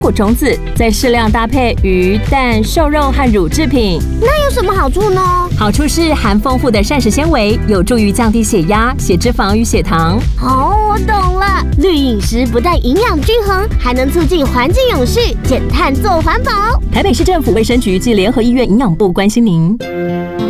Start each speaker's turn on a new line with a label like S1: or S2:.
S1: 果种子，再适量搭配鱼、蛋、瘦肉和乳制品。
S2: 那有什么好处呢？
S1: 好处是含丰富的膳食纤维，有助于降低血压、血脂肪与血糖。
S2: 哦，我懂了。绿饮食不但营养均衡，还能促进环境永续，减碳做环保。
S1: 台北市政府卫生局暨联合医院营养部关心您。